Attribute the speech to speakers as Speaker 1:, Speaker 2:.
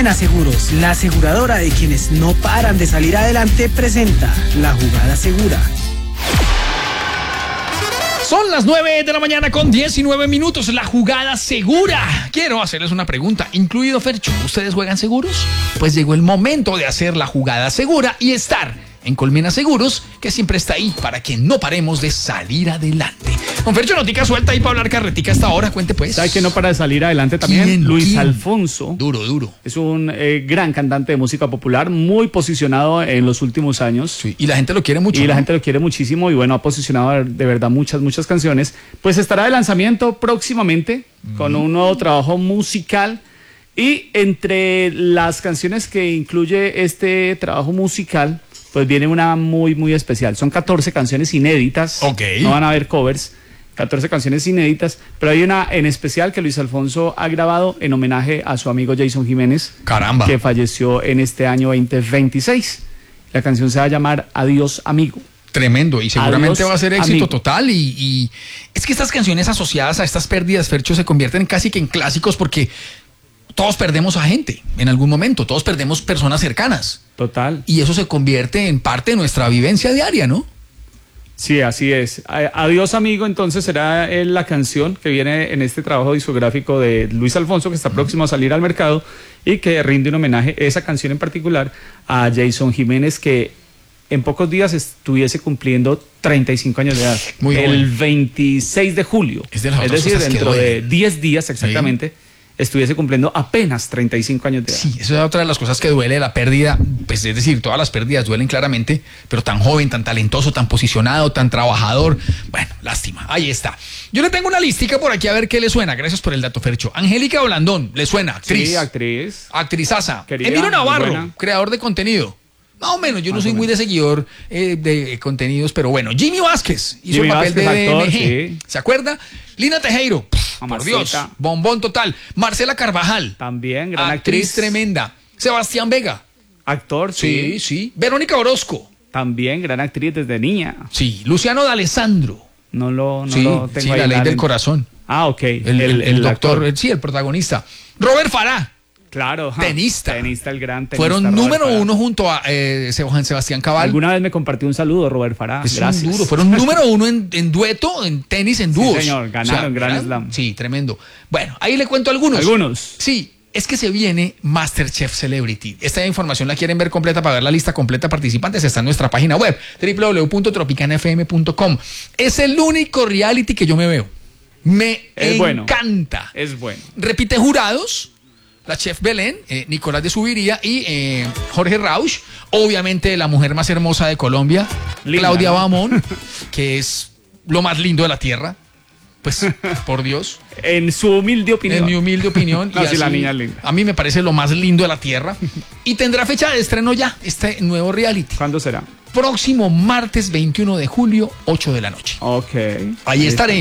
Speaker 1: Colmena Seguros, la aseguradora de quienes no paran de salir adelante, presenta La Jugada Segura.
Speaker 2: Son las 9 de la mañana con 19 minutos, La Jugada Segura. Quiero hacerles una pregunta, incluido Fercho. ¿Ustedes juegan seguros? Pues llegó el momento de hacer La Jugada Segura y estar en Colmena Seguros, que siempre está ahí para que no paremos de salir adelante. Don Fercho, notica suelta ahí para hablar carretica hasta ahora, cuente pues.
Speaker 3: ¿Sabe que no para de salir adelante también?
Speaker 2: ¿Quién?
Speaker 3: Luis Alfonso.
Speaker 2: Duro.
Speaker 3: Es un gran cantante de música popular, muy posicionado en los últimos años.
Speaker 2: Sí, y la gente lo quiere mucho.
Speaker 3: Y
Speaker 2: ¿no?
Speaker 3: la gente lo quiere muchísimo y bueno, ha posicionado de verdad muchas canciones. Pues estará de lanzamiento próximamente con un nuevo trabajo musical. Y entre las canciones que incluye este trabajo musical, pues viene una muy especial. Son 14 canciones inéditas.
Speaker 2: Ok.
Speaker 3: No van a haber covers. 14 canciones inéditas, pero hay una en especial que Luis Alfonso ha grabado en homenaje a su amigo Jason Jiménez.
Speaker 2: Caramba.
Speaker 3: Que falleció en este año 2026. La canción se va a llamar Adiós Amigo.
Speaker 2: Tremendo, y seguramente
Speaker 3: Adiós,
Speaker 2: va a ser éxito
Speaker 3: amigo.
Speaker 2: total. Y es que estas canciones asociadas a estas pérdidas, Fercho, se convierten casi que en clásicos porque todos perdemos a gente en algún momento, todos perdemos personas cercanas.
Speaker 3: Total.
Speaker 2: Y eso se convierte en parte de nuestra vivencia diaria, ¿no?
Speaker 3: Sí, así es. Adiós Amigo, entonces será la canción que viene en este trabajo discográfico de Luis Alfonso, que está próximo a salir al mercado y que rinde un homenaje, esa canción en particular, a Jason Jiménez, que en pocos días estuviese cumpliendo 35 años de edad.
Speaker 2: Muy
Speaker 3: el
Speaker 2: joven.
Speaker 3: 26 de julio.
Speaker 2: Es de las otras
Speaker 3: decir,
Speaker 2: cosas que
Speaker 3: dentro de
Speaker 2: duelen.
Speaker 3: 10 días exactamente. Sí. Estuviese cumpliendo apenas 35 años de edad.
Speaker 2: Sí, eso es otra de las cosas que duele, la pérdida, pues es decir, todas las pérdidas duelen claramente, pero tan joven, tan talentoso, tan posicionado, tan trabajador, bueno, lástima, ahí está. Yo le tengo una listica por aquí a ver qué le suena, gracias por el dato, Fercho. Angélica Blandón, ¿le suena? Actriz.
Speaker 3: Sí, actriz.
Speaker 2: Actrizaza.
Speaker 3: Querida,
Speaker 2: Emilio Navarro,
Speaker 3: buena.
Speaker 2: Creador de contenido. Más o menos, yo no soy muy de seguidor de contenidos, pero bueno. Jimmy Vázquez hizo el papel de
Speaker 3: actor,
Speaker 2: DMG.
Speaker 3: sí.
Speaker 2: ¿Se acuerda? Lina Tejero, por Dios, bombón total. Marcela Carvajal,
Speaker 3: también gran
Speaker 2: actriz tremenda. Sebastián Vega,
Speaker 3: actor, sí.
Speaker 2: Sí. Verónica Orozco,
Speaker 3: también gran actriz desde niña.
Speaker 2: Sí. Luciano D'Alessandro,
Speaker 3: No lo tengo ahí.
Speaker 2: La Ley del Corazón.
Speaker 3: Ah, ok.
Speaker 2: El doctor, sí, el protagonista. Robert Farah.
Speaker 3: Claro.
Speaker 2: Tenista,
Speaker 3: el gran tenista.
Speaker 2: Fueron
Speaker 3: Robert
Speaker 2: número
Speaker 3: Farah.
Speaker 2: 1 junto a Juan Sebastián Cabal.
Speaker 3: Alguna vez me compartió un saludo, Robert Farah.
Speaker 2: Es
Speaker 3: Gracias.
Speaker 2: un duro. Fueron número 1 en dueto, en tenis, en dúos.
Speaker 3: Sí, señor, ganaron Grand Slam.
Speaker 2: Sí, tremendo. Bueno, ahí le cuento algunos. Sí, es que se viene MasterChef Celebrity. Esta información la quieren ver completa, para ver la lista completa de participantes, está en nuestra página web, www.tropicanafm.com. Es el único reality que yo me veo. Me encanta.
Speaker 3: Es bueno.
Speaker 2: Repite jurados. La chef Belén, Nicolás de Subiría y Jorge Rauch. Obviamente la mujer más hermosa de Colombia, linda, Claudia Bamón, que es lo más lindo de la tierra. Pues, por Dios.
Speaker 3: En su humilde opinión.
Speaker 2: En mi humilde opinión.
Speaker 3: No,
Speaker 2: y así,
Speaker 3: la niña linda.
Speaker 2: A mí me parece lo más lindo de la tierra. Y tendrá fecha de estreno ya, este nuevo reality.
Speaker 3: ¿Cuándo será?
Speaker 2: Próximo martes 21 de julio, 8 de la noche.
Speaker 3: Ok.
Speaker 2: Ahí estaré.